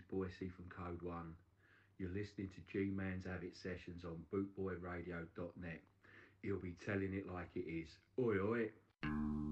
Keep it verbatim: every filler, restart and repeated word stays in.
Boise from Code One. You're listening to G-Man's Avid Sessions on bootboy radio dot net. He'll be telling it like it is. Oi, oi.